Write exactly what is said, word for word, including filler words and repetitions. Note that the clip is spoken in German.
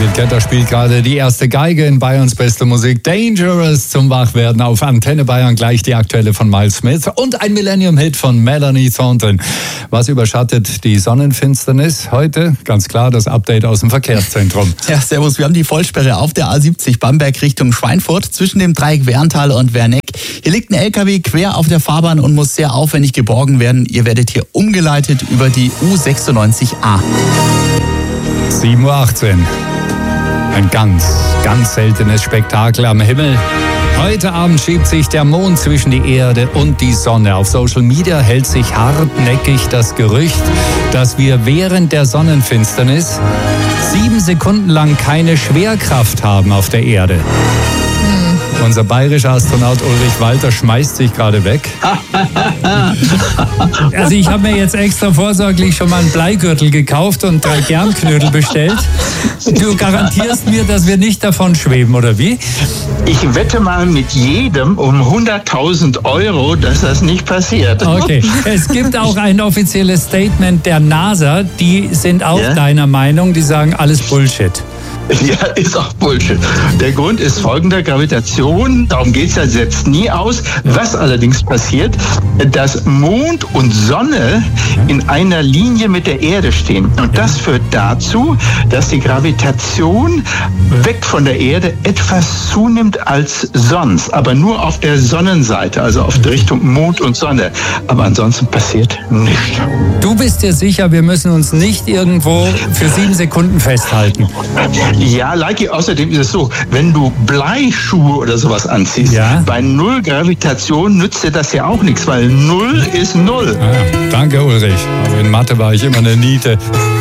David Guetta spielt gerade die erste Geige in Bayerns beste Musik. Dangerous zum Wachwerden auf Antenne Bayern. Gleich die aktuelle von Miles Smith und ein Millennium-Hit von Melanie Thornton. Was überschattet die Sonnenfinsternis heute? Ganz klar das Update aus dem Verkehrszentrum. Ja, servus. Wir haben die Vollsperre auf der A siebzig Bamberg Richtung Schweinfurt zwischen dem Dreieck Werntal und Werneck. Hier liegt ein L K W quer auf der Fahrbahn und muss sehr aufwendig geborgen werden. Ihr werdet hier umgeleitet über die U sechsundneunzig A. sieben Uhr achtzehn. Ein ganz, ganz seltenes Spektakel am Himmel. Heute Abend schiebt sich der Mond zwischen die Erde und die Sonne. Auf Social Media hält sich hartnäckig das Gerücht, dass wir während der Sonnenfinsternis sieben Sekunden lang keine Schwerkraft haben auf der Erde. Unser bayerischer Astronaut Ulrich Walter schmeißt sich gerade weg. Also ich habe mir jetzt extra vorsorglich schon mal einen Bleigürtel gekauft und drei Germknödel bestellt. Du garantierst mir, dass wir nicht davon schweben, oder wie? Ich wette mal mit jedem um hunderttausend Euro, dass das nicht passiert. Okay, es gibt auch ein offizielles Statement der NASA. Die sind auch ja? deiner Meinung, die sagen alles Bullshit. Ja, ist auch Bullshit. Der Grund ist folgender: Gravitation, darum geht es ja, setzt nie aus. Was allerdings passiert, dass Mond und Sonne in einer Linie mit der Erde stehen. Und das führt dazu, dass die Gravitation weg von der Erde etwas zunimmt als sonst. Aber nur auf der Sonnenseite, also auf der Richtung Mond und Sonne. Aber ansonsten passiert nichts. Du bist dir sicher, wir müssen uns nicht irgendwo für sieben Sekunden festhalten? Ja, Leiki, außerdem ist es so, wenn du Bleischuhe oder sowas anziehst, ja? bei Null Gravitation nützt dir das ja auch nichts, weil Null ist Null. Ah, danke, Ulrich. Aber in Mathe war ich immer eine Niete.